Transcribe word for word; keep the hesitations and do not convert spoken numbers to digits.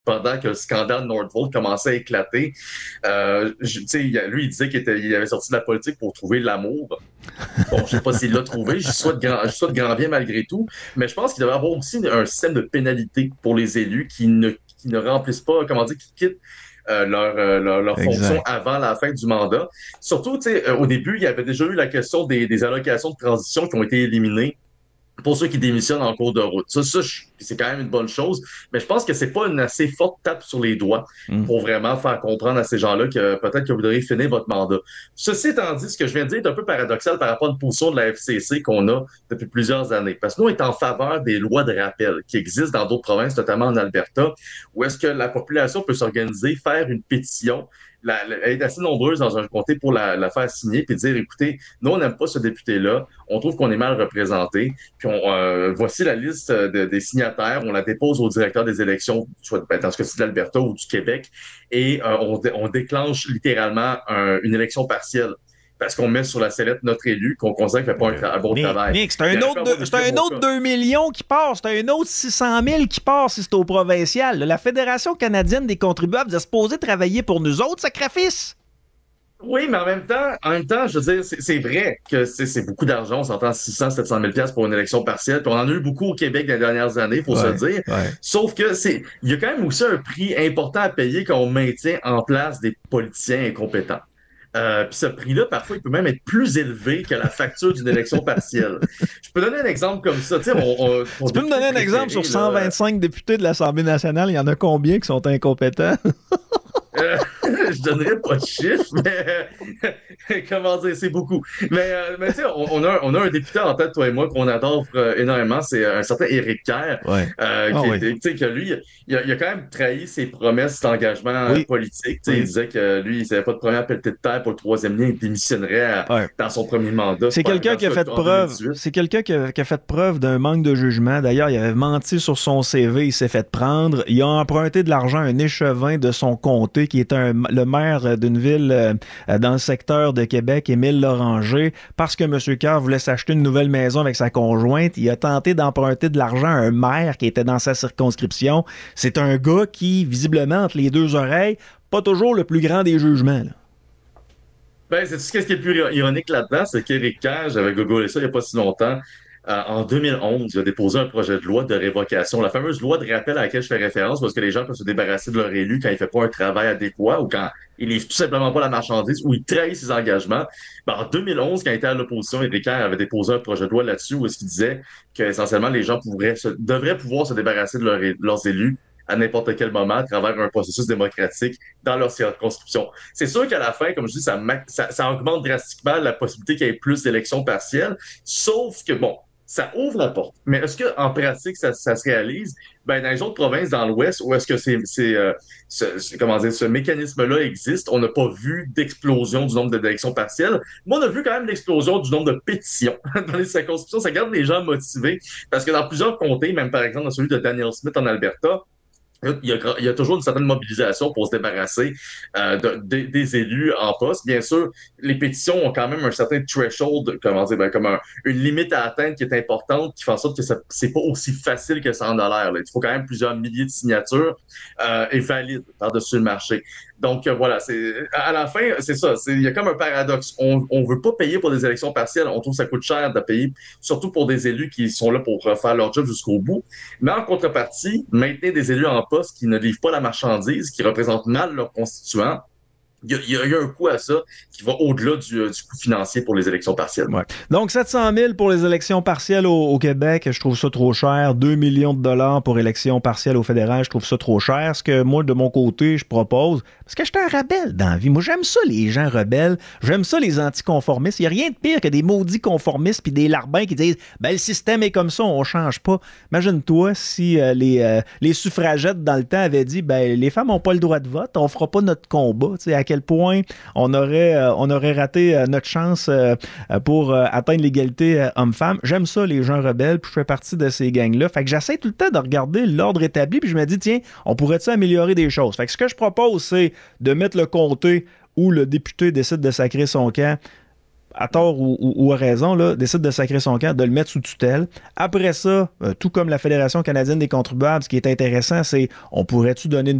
pendant que le scandale Nordvolt commençait à éclater. Euh, je, lui, il disait qu'il était, il avait sorti de la politique pour trouver l'amour. Bon, je sais pas s'il l'a trouvé, je souhaite grand, je souhaite grand bien malgré tout, mais je pense qu'il devrait y avoir aussi un système de pénalité pour les élus qui ne, qui ne remplissent pas, comment dire, qui quittent euh, leur, euh, leur, leur fonction Exact. avant la fin du mandat. Surtout, tu sais, euh, au début, il y avait déjà eu la question des, des allocations de transition qui ont été éliminées pour ceux qui démissionnent en cours de route. Ça, ça je- c'est quand même une bonne chose, mais je pense que c'est pas une assez forte tape sur les doigts Mm. pour vraiment faire comprendre à ces gens-là que peut-être que vous devriez finir votre mandat. Ceci étant dit, ce que je viens de dire est un peu paradoxal par rapport à une position de la F C C qu'on a depuis plusieurs années. Parce que nous, on est en faveur des lois de rappel qui existent dans d'autres provinces, notamment en Alberta, où est-ce que la population peut s'organiser, faire une pétition, la, la- être assez nombreuse dans un comté pour la, la faire signer, puis dire, écoutez, nous, on n'aime pas ce député-là, on trouve qu'on est mal représenté, puis on, euh, voici la liste de- des signataires. On la dépose au directeur des élections, soit ben, dans ce cas-ci de l'Alberta ou du Québec, et euh, on, dé- on déclenche littéralement un- une élection partielle parce qu'on met sur la sellette notre élu qu'on considère qu'il fait pas un, Euh, tra- un bon Nick, travail. Nick, c'est Il un aurait pu autre, avoir deux- des c'est plus un bons autre cas. deux millions qui part, c'est un autre six cent mille qui part si c'est au provincial. La Fédération canadienne des contribuables est supposée travailler pour nous autres, sacrifice. Oui, mais en même temps, en même temps, je veux dire, c'est c'est vrai que c'est c'est beaucoup d'argent. On s'entend six cents, sept cent mille pièces pour une élection partielle. Puis on en a eu beaucoup au Québec dans les dernières années, il faut se le Ouais, dire. ouais. Sauf que c'est, il y a quand même aussi un prix important à payer quand on maintient en place des politiciens incompétents. Euh, puis ce prix-là, parfois, il peut même être plus élevé que la facture d'une élection partielle. Je peux donner un exemple comme ça. Tu sais, mon, mon- ton Tu peux me député donner un exemple sur préféré, là, cent vingt-cinq députés de l'Assemblée nationale, il y en a combien qui sont incompétents? Euh, je donnerais pas de chiffre, mais euh, comment dire, c'est beaucoup. Mais, euh, mais tu sais, on, on a, un- on a un député en tête, toi et moi, qu'on adore euh, énormément, c'est un certain Éric Kerr, Ouais. euh, Ah qui oui. était, tu sais, que lui, il a, il a quand même trahi ses promesses d'engagement euh, Oui, politique. Tu sais, il oui. disait que lui, il n'avait pas de première pelletée de terre pour le troisième lien, il démissionnerait à- Ouais. dans son premier mandat, C'est pas- quelqu'un dans qui a ce cas, fait en preuve. deux mille dix-huit. C'est quelqu'un qui a, qui a fait preuve d'un manque de jugement. D'ailleurs, il avait menti sur son C V, il s'est fait prendre. Il a emprunté de l'argent à un échevin de son comté, qui est un, le maire d'une ville euh, dans le secteur de Québec, Émile Loranger, parce que M. Kerr voulait s'acheter une nouvelle maison avec sa conjointe. Il a tenté d'emprunter de l'argent à un maire qui était dans sa circonscription. C'est un gars qui, visiblement, entre les deux oreilles, pas toujours le plus grand des jugements, là. Ben, c'est ce qui est le plus ironique là-dedans, c'est qu'Éric Kerr, j'avais googlé ça il n'y a pas si longtemps, euh, en deux mille onze, il a déposé un projet de loi de révocation, la fameuse loi de rappel à laquelle je fais référence, parce que les gens peuvent se débarrasser de leur élu quand il fait pas un travail adéquat ou quand il livre tout simplement pas la marchandise ou il trahit ses engagements. Ben, en deux mille onze, quand il était à l'opposition, Éric Kerr avait déposé un projet de loi là-dessus où il disait que essentiellement les gens pourraient se, devraient pouvoir se débarrasser de, leur- de leurs élus à n'importe quel moment à travers un processus démocratique dans leur circonscription. C'est sûr qu'à la fin, comme je dis, ça, ça, ça augmente drastiquement la possibilité qu'il y ait plus d'élections partielles, sauf que, bon, ça ouvre la porte. Mais est-ce qu'en pratique, ça, ça se réalise? Ben, dans les autres provinces dans l'Ouest, où est-ce que c'est, c'est, euh, ce, ce- comment dire, ce mécanisme-là existe, on n'a pas vu d'explosion du nombre d'élections partielles. Mais on a vu quand même l'explosion du nombre de pétitions dans les circonscriptions. Ça garde les gens motivés. Parce que dans plusieurs comtés, même par exemple dans celui de Daniel Smith en Alberta, il y, a, il y a toujours une certaine mobilisation pour se débarrasser euh, de, de, des élus en poste. Bien sûr, les pétitions ont quand même un certain threshold, comment dire, ben, comme un, une limite à atteindre qui est importante, qui fait en sorte que ça, c'est pas aussi facile que ça en a l'air. Là. Il faut quand même plusieurs milliers de signatures euh, et valides par-dessus le marché. Donc euh, voilà, c'est à la fin, c'est ça. C'est, il y a comme un paradoxe. On on veut pas payer pour des élections partielles. On trouve que ça coûte cher de payer, surtout pour des élus qui sont là pour faire leur job jusqu'au bout. Mais en contrepartie, maintenir des élus en poste qui ne livrent pas la marchandise, qui représentent mal leurs constituants, il y a, il y a, il y a un coût à ça qui va au-delà du, euh, du coût financier pour les élections partielles. Ouais. Donc, sept cent mille pour les élections partielles au, au Québec, je trouve ça trop cher. deux millions de dollars pour élections partielles au fédéral, je trouve ça trop cher. Ce que moi, de mon côté, je propose, parce que j'étais un rebelle dans la vie. Moi, j'aime ça, les gens rebelles. J'aime ça, les anticonformistes. Il n'y a rien de pire que des maudits conformistes puis des larbins qui disent « Ben, le système est comme ça, on change pas. » Imagine-toi si euh, les, euh, les suffragettes, dans le temps, avaient dit « Ben, les femmes n'ont pas le droit de vote, on fera pas notre combat. » Tu sais, à quel point on aurait, euh, on aurait raté euh, notre chance euh, pour euh, atteindre l'égalité euh, homme-femme. J'aime ça, les gens rebelles, puis je fais partie de ces gangs-là. Fait que j'essaie tout le temps de regarder l'ordre établi, puis je me dis, tiens, on pourrait-tu améliorer des choses? Fait que ce que je propose, c'est de mettre le comté où le député décide de sacrer son camp à tort ou, ou, ou à raison, là, décide de sacrer son camp, de le mettre sous tutelle. Après ça, euh, tout comme la Fédération canadienne des contribuables, ce qui est intéressant, c'est on pourrait-tu donner une